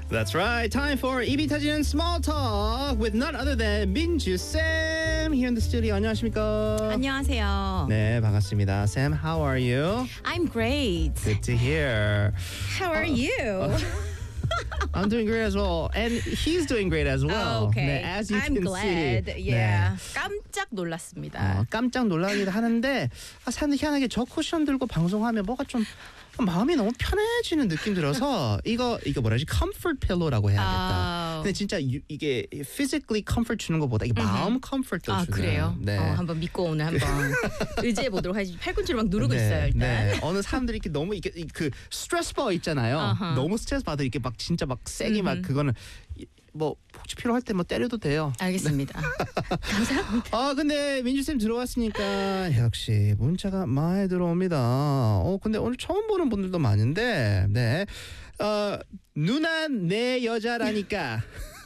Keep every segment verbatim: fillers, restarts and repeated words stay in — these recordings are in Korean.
That's right. Time for 입이 터지는 small talk with none other than 민주 Sam here in the studio. 안녕하십니까? 안녕하세요. 네, 반갑습니다. Sam, how are you? I'm great. Good to hear. How are you? I'm doing great as well, and he's doing great as well. Oh, okay. 네, as you I'm can glad. see. Yeah. 네. 깜짝 놀랐습니다. 어, 깜짝 놀라기도 하는데 아, 사람들 희한하게 저 쿠션 들고 방송하면 뭐가 좀 마음이 너무 편해지는 느낌 들어서 이거 이거 뭐라지 comfort pillow라고 해야겠다. 아. 근데 진짜 유, 이게 physically comfort 주는 것보다 이게 마음 comfort도 아 주는. 그래요? 네. 어, 한번 믿고 오늘 한번 의지해 보도록 하지. 팔꿈치로 막 누르고 네, 있어요 일단. 네. 어느 사람들이 이렇게 너무 이게 이- 그 스트레스 바 있잖아요. 어허. 너무 스트레스 받아 이렇게 막 진짜 막 세게 막 그거는 이- 뭐 혹시 필요할 때 뭐 때려도 돼요. 알겠습니다. 감사합니다. 아 근데 민주쌤 들어왔으니까 역시 문자가 많이 들어옵니다. 어 근데 오늘 처음 보는 분들도 많은데 네. 어 누나 내 여자라니까.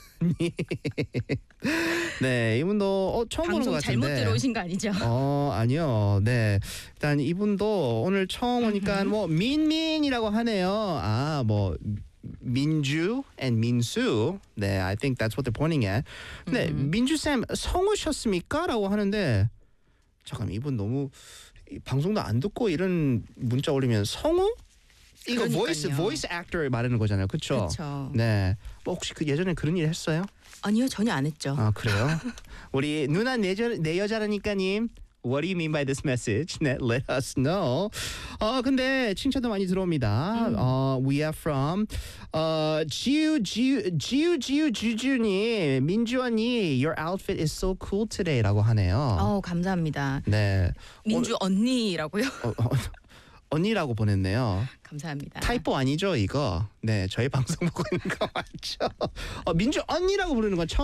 네 이분도 어, 처음 보는 것 방송 같은데. 잘못 들어오신 거 아니죠? 어 아니요. 네 일단 이분도 오늘 처음 오니까 뭐 민민이라고 하네요. 아 뭐. 민주 and 민수. 네, I think that's what they're pointing at. 네, 민주 쌤 성우셨습니까?라고 하는데 잠깐 이분 너무 이 방송도 안 듣고 이런 문자 올리면 성우? 이거 그러니까요. voice voice actor 말하는 거잖아요, 그렇죠? 그렇죠. 네, 뭐 혹시 그 예전에 그런 일 했어요? 아니요 전혀 안 했죠. 아 그래요? 우리 누나 내, 여, 내 여자라니까님. What do you mean by this message? 네, let us know. 어 근데 칭찬도 많이 들어옵니다. 음. 어 we are from 어 지우 지우 지우 지우 주주님 민주 언니 your outfit is so cool today라고 하네요. 어 감사합니다. 네. 민주 언니라고요? 어, 어, 언니라고 보냈네요. 감사합니다. 타이포 아니죠 이거? 네 저희 방송 보고 있는 거 맞죠? 어, 민주 언니라고 부르는 건 처음.